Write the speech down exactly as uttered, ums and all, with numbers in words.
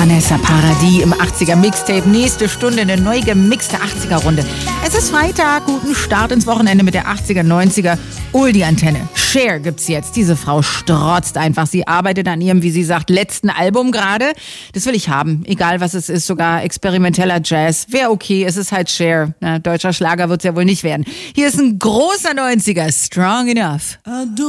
Vanessa Paradis im achtziger Mixtape. Nächste Stunde eine neu gemixte achtziger Runde. Es ist Freitag, guten Start ins Wochenende mit der achtziger, neunziger Oldie-Antenne. Cher gibt's jetzt. Diese Frau strotzt einfach. Sie arbeitet an ihrem, wie sie sagt, letzten Album gerade. Das will ich haben. Egal was es ist, sogar experimenteller Jazz. Wäre okay, es ist halt Cher. Na, deutscher Schlager wird's ja wohl nicht werden. Hier ist ein großer neunziger, Strong Enough.